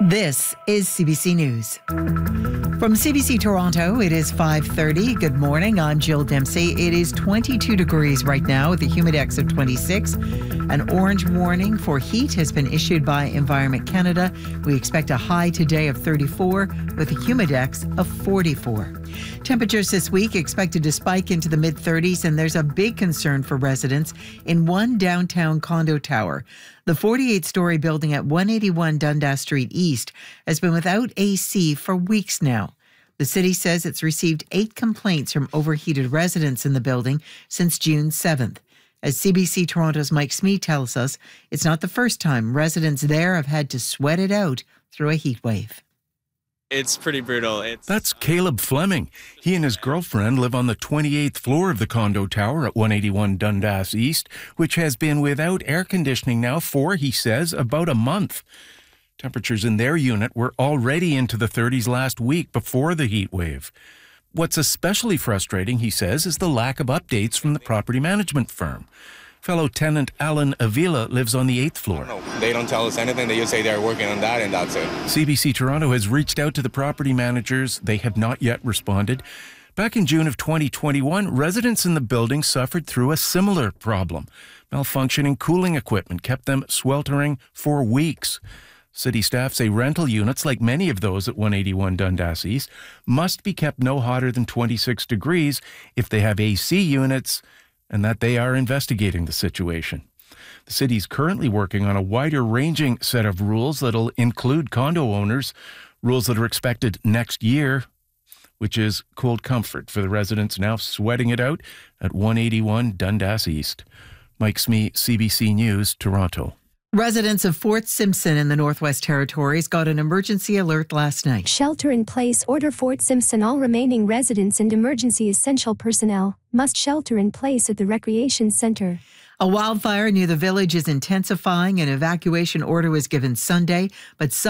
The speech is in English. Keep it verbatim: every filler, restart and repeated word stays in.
This is C B C News. From C B C Toronto, it is five thirty. Good morning. I'm Jill Dempsey. It is twenty-two degrees right now with a humidex of twenty-six. An orange warning for heat has been issued by Environment Canada. We expect a high today of thirty-four with a humidex of forty-four. Temperatures this week expected to spike into the mid thirties, and there's a big concern for residents in one downtown condo tower. The forty-eight story building at one eighty-one Dundas Street East has been without A C for weeks now. The city says it's received eight complaints from overheated residents in the building since June seventh. As C B C Toronto's Mike Smee tells us, it's not the first time residents there have had to sweat it out through a heat wave. It's pretty brutal. It's That's Caleb Fleming. He and his girlfriend live on the twenty-eighth floor of the condo tower at one eighty-one Dundas East, which has been without air conditioning now for, he says, about a month. Temperatures in their unit were already into the thirties last week before the heat wave. What's especially frustrating, he says, is the lack of updates from the property management firm. Fellow tenant Alan Avila lives on the eighth floor. No, they don't tell us anything. They just say they're working on that and that's it. C B C Toronto has reached out to the property managers. They have not yet responded. Back in June of twenty twenty-one, residents in the building suffered through a similar problem. Malfunctioning cooling equipment kept them sweltering for weeks. City staff say rental units, like many of those at one eighty-one Dundas East, must be kept no hotter than twenty-six degrees if they have A C units, and that they are investigating the situation. The city's currently working on a wider-ranging set of rules that'll include condo owners, rules that are expected next year, which is cold comfort for the residents now sweating it out at one eighty-one Dundas East. Mike Smee, C B C News, Toronto. Residents of Fort Simpson in the Northwest Territories got an emergency alert last night. Shelter in place order. Fort Simpson. All remaining residents and emergency essential personnel must shelter in place at the recreation center. A wildfire near the village is intensifying. An evacuation order was given Sunday, but some